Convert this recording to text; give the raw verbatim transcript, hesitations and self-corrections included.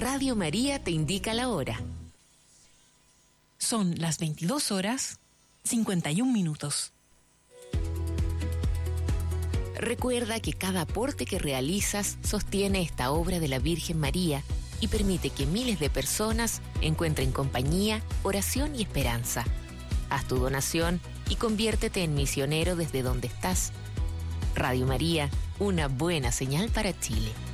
Radio María te indica la hora. Son las veintidós horas, cincuenta y un minutos. Recuerda que cada aporte que realizas sostiene esta obra de la Virgen María y permite que miles de personas encuentren compañía, oración y esperanza. Haz tu donación y conviértete en misionero desde donde estás. Radio María, una buena señal para Chile.